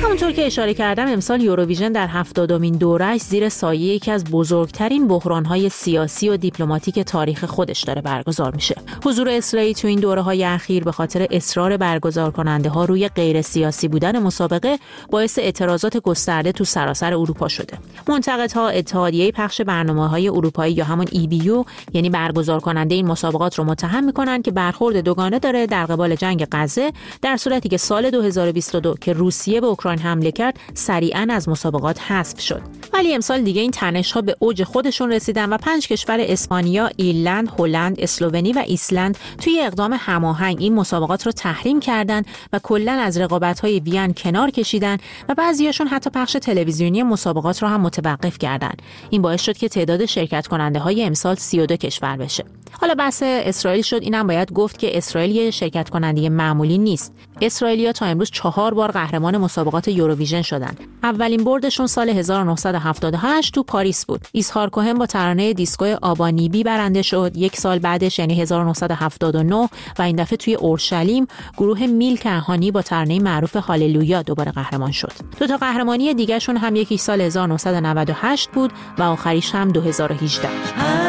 همونطور که اشاره کردم امسال یوروویژن در 70مین دوره‌اش زیر سایه یکی از بزرگترین بحران‌های سیاسی و دیپلماتیک تاریخ خودش داره برگزار میشه. حضور اسرائیل تو این دوره‌های اخیر به خاطر اصرار برگزار کننده‌ها روی غیر سیاسی بودن مسابقه باعث اعتراضات گسترده تو سراسر اروپا شده. منتقدها اتحادیه پخش برنامه‌های اروپایی یا همون EBU یعنی برگزار کننده این مسابقات رو متهم می‌کنن که برخورد دوگانه داره در قبال جنگ غزه، در صورتی که سال 2022 که روسیه به اوکراین حمله کرد سریعاً از مسابقات حذف شد. ولی امسال دیگه این تنش‌ها به اوج خودشون رسیدن و 5 کشور اسپانیا، ایرلند، هلند، اسلوونی و ایسلند توی اقدام هماهنگ این مسابقات رو تحریم کردن و کلاً از رقابت‌های وین کنار کشیدن و بعضیاشون حتی پخش تلویزیونی مسابقات رو هم متوقف کردن. این باعث شد که تعداد شرکت کننده‌های امسال 32 کشور بشه. حالا بحث اسرائیل شد، اینم باید گفت که اسرائیل یه شرکت کننده معمولی نیست. اسرائیلیا تا امروز 4 بار قهرمان مسابقات یوروویژن شدن. اولین بردشون سال 1978 تو پاریس بود. ایزهار کوهن با ترانه دیسکو آبانیبی برنده شد. 1 سال بعدش یعنی 1979 و این دفعه توی اورشلیم گروه میل کهانی با ترانه معروف هاللویا دوباره قهرمان شد. 2 تا قهرمانی دیگه شون هم یکی سال 1998 بود و آخریش هم 2018.